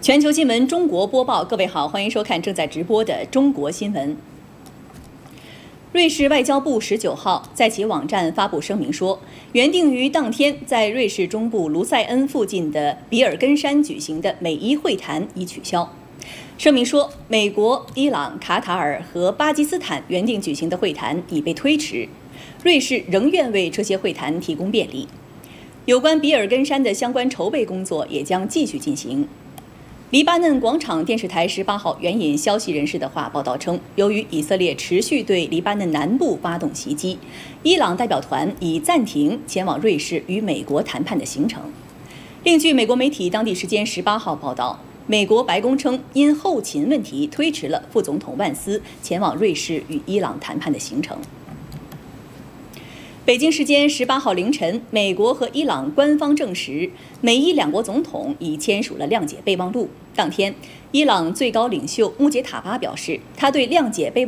全球新闻中国播报，各位好，欢迎收看正在直播的中国新闻。瑞士外交部19号在其网站发布声明说，原定于当天在瑞士中部卢塞恩附近的比尔根山举行的美伊会谈已取消。声明说，美国、伊朗、卡塔尔和巴基斯坦原定举行的会谈已被推迟，瑞士仍愿为这些会谈提供便利。有关比尔根山的相关筹备工作也将继续进行。黎巴嫩广场电视台18号援引消息人士的话报道称，由于以色列持续对黎巴嫩南部发动袭击，伊朗代表团已暂停前往瑞士与美国谈判的行程。另据美国媒体当地时间18号报道，美国白宫称因后勤问题推迟了副总统万斯前往瑞士与伊朗谈判的行程。北京时间18号凌晨，美国和伊朗官方证实，美伊两国总统已签署了谅解备忘录。当天，伊朗最高领袖穆杰塔巴表示，他对谅解备忘